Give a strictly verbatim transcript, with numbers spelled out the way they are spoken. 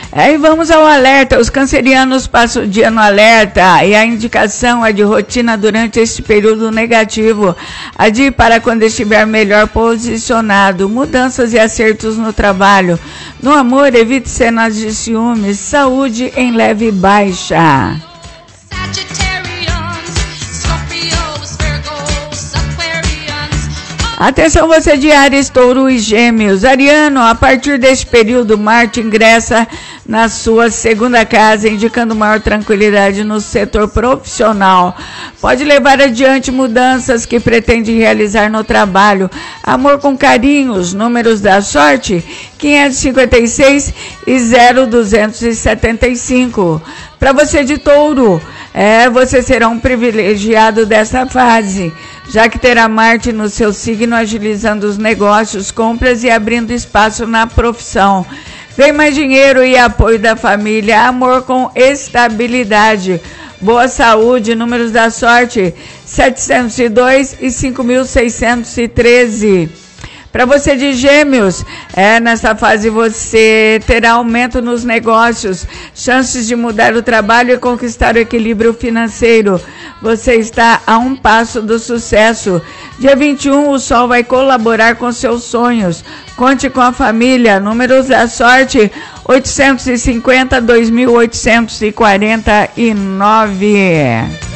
Aí vamos ao alerta. Os cancerianos passam o dia no alerta e a indicação é de rotina durante este período negativo. Adie para quando estiver melhor posicionado. Mudanças e acertos no trabalho. No amor, evite cenas de ciúmes. Saúde em leve baixa. Atenção você de Áries, Touro e Gêmeos. Ariano, a partir deste período, Marte ingressa na sua segunda casa, indicando maior tranquilidade no setor profissional. Pode levar adiante mudanças que pretende realizar no trabalho. Amor com carinho, os números da sorte, quinhentos e cinquenta e seis e zero duzentos e setenta e cinco. Para você de Touro, é, você será um privilegiado dessa fase, já que terá Marte no seu signo, agilizando os negócios, compras e abrindo espaço na profissão. Vem mais dinheiro e apoio da família, amor com estabilidade, boa saúde, números da sorte, setecentos e dois e cinco mil seiscentos e treze. Para você de Gêmeos, é, nessa fase você terá aumento nos negócios, chances de mudar o trabalho e conquistar o equilíbrio financeiro. Você está a um passo do sucesso. Dia vinte e um, o Sol vai colaborar com seus sonhos. Conte com a família. Números da sorte, oitocentos e cinquenta, dois mil oitocentos e quarenta e nove.